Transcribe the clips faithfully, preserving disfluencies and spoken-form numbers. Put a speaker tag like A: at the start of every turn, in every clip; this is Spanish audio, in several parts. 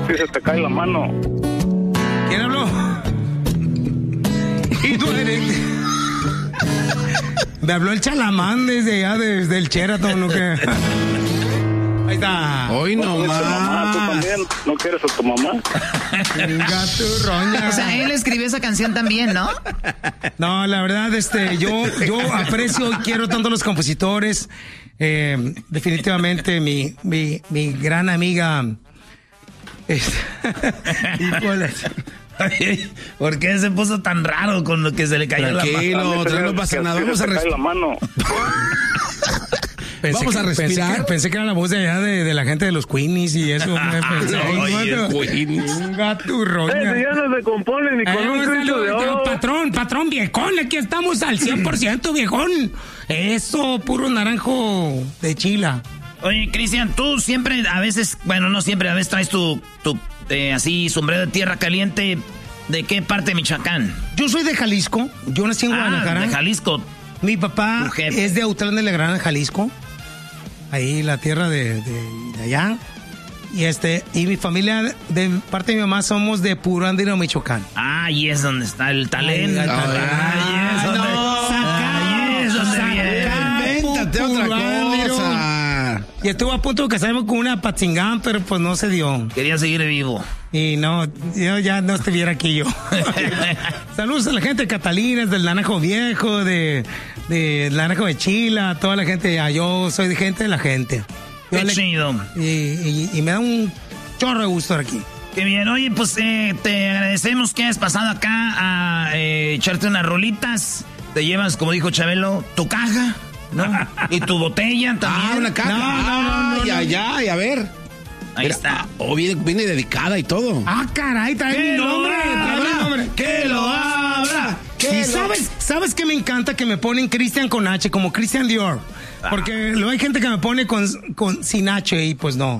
A: a ti se te cae la mano.
B: ¿Quién habló? ¿Y tú eres? Me habló el Chalamán desde allá, desde el Sheraton, ¿no? Que... Ahí está.
C: Hoy no más.
A: Mamá, tú también no quieres a tu mamá.
D: O sea, él escribió esa canción también, ¿no?
B: No, la verdad, este, yo, yo aprecio y quiero tanto a los compositores. Eh, definitivamente mi, mi, mi gran amiga. Este,
E: ¿Por qué se puso tan raro con lo que se le cayó
C: Tranquilo,
E: la mano?
C: Tranquilo, no pasa nada. Vamos a respirar.
B: Pensé
C: Vamos
B: que,
C: a respirar.
B: Pensé que, pensé que era la voz de allá de, de la gente de los Queenies y eso. Me pensé, un gato roña.
A: Eh, ya no se compone ni con
B: Eh,
A: un Cristo de oro.
B: Patrón, patrón, viejón, aquí estamos al cien por ciento, viejón. Eso, puro naranjo de chila.
E: Oye, Cristian, tú siempre, a veces, bueno, no siempre, a veces traes tu, tu eh, así, sombrero de tierra caliente. ¿De qué parte de Michoacán?
B: Yo soy de Jalisco, yo nací en
E: ah,
B: Guadalajara.
E: de Jalisco.
B: Mi papá es de Autlán de la Grana, Jalisco. Ahí, la tierra de, de, de allá. Y este, y mi familia, de parte de mi mamá, somos de Puro Andino, Michoacán.
E: Ah, y es donde está el talento.
B: Ay,
E: Ay, ay, es donde,
B: no,
E: ay, es donde viene.
C: Invéntate otra cosa.
B: Y estuve a punto de casarme con una patzingán, pero pues no se dio.
E: Quería seguir vivo.
B: Y no, yo ya no estuviera aquí yo. Saludos a la gente de Catalinas, del Naranjo Viejo, de, de Naranjo de Chila, toda la gente. Ya, yo soy de gente de la gente. Yo
E: Qué
B: le,
E: chido.
B: Y, y, y me da un chorro de gusto estar aquí.
E: Qué bien. Oye, pues eh, te agradecemos que hayas pasado acá a eh, echarte unas rolitas. Te llevas, como dijo Chabelo, tu caja, ¿no? Y tu botella también.
C: Ah, una caja.
B: No, no, no, no,
C: ya,
B: no.
C: ya, y a ver.
E: Ahí
C: Mira,
E: está.
C: Oh, viene, viene dedicada y todo.
B: Ah, caray, trae mi nombre. Trae mi nombre.
C: ¡Que lo abra!
B: Y sabes, sabes que me encanta que me ponen Cristian con H, como Christian Dior. Porque luego hay gente que me pone con, con sin H y pues no.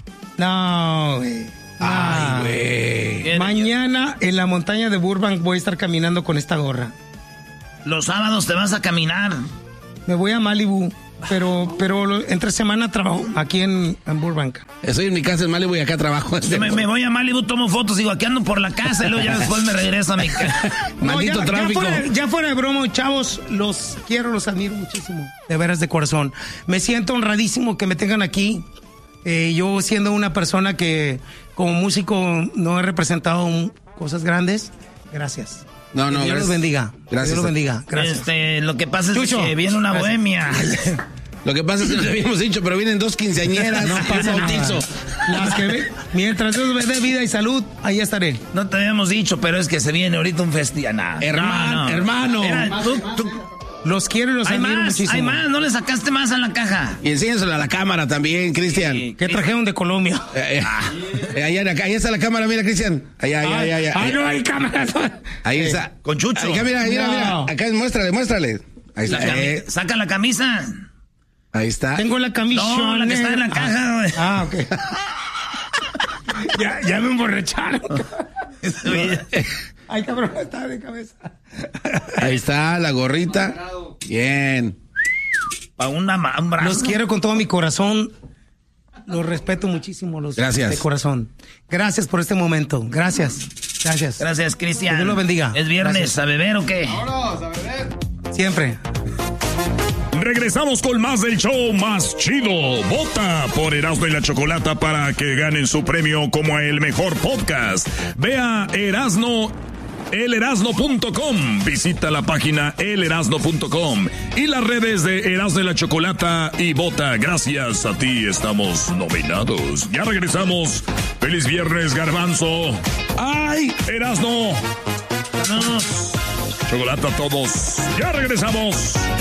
B: No, güey.
C: Ay, güey.
B: Mañana en la montaña de Burbank voy a estar caminando con esta gorra.
E: Los sábados te vas a caminar.
B: Me voy a Malibu, pero pero lo- entre semana trabajo aquí en, en Burbank.
C: Estoy en mi casa en Malibu y acá trabajo.
E: Yo me, me voy a Malibu, tomo fotos, digo, aquí ando por la casa y luego ya después me regreso a mi casa.
C: Maldito
B: ya,
C: tráfico.
B: Ya fuera, ya fuera de broma, chavos, los quiero, los admiro muchísimo. De veras, de corazón. Me siento honradísimo que me tengan aquí. Eh, yo siendo una persona que como músico no he representado un- cosas grandes. Gracias.
C: No, no,
B: Dios
C: gracias.
B: los bendiga.
C: Gracias.
B: Dios los bendiga. Gracias.
E: Este, lo que pasa es
B: Chucho.
E: que viene una
B: Gracias.
E: bohemia.
C: Lo que pasa es que nos habíamos dicho, pero vienen dos quinceañeras.
B: No pasa
C: bautizo.
B: nada. Las que ve- mientras Dios me dé vida y salud, ahí estaré.
E: No te habíamos dicho, pero es que se viene ahorita un festival. Nah,
C: Hermano,
E: no, no.
C: hermano.
E: Mira, tú- tú-
B: Los quiero y los
E: hay
B: admiro
E: más,
B: muchísimo.
E: hay más. No le sacaste más a la caja.
C: Y enséñaselo a la cámara también, Cristian.
E: Sí.
B: ¿Qué trajeron de Colombia?
C: Eh, eh, allá, acá, ahí está la cámara, mira, Cristian. Allá, allá, allá, allá.
B: Ay, no hay cámaras.
C: Ahí está.
E: Con Chucho.
C: Acá, mira, mira,
B: No.
C: mira. Acá, muéstrale, muéstrale. Ahí
E: La
C: está.
E: cami-
C: eh,
E: Saca la camisa.
C: ahí está.
B: Tengo la camisa.
E: No, la que está en la caja, güey.
B: Ah, ok. ya, ya me emborracharon. Ay, cabrón, está de cabeza.
C: Ahí está la gorrita. Bien.
E: Para una ma- un brazo.
B: Los quiero con todo mi corazón. Los respeto muchísimo, los
C: Gracias.
B: de corazón. Gracias por este momento. Gracias. Gracias.
E: Gracias, Cristian.
B: Que Dios lo bendiga.
E: ¿Es viernes
B: Gracias.
E: a beber o qué?
B: Siempre.
F: Regresamos con más del show más chido. Vota por Erasmo y la Chocolata para que ganen su premio como el mejor podcast. Ve a Erasmo, el erasno punto com. Visita la página el erasno punto com y las redes de Erasmo y la Chocolata y vota. Gracias a ti estamos nominados. Ya regresamos. Feliz viernes, Garbanzo. ¡Ay, Erasmo!
E: Vámonos.
F: Chocolata a todos. Ya regresamos.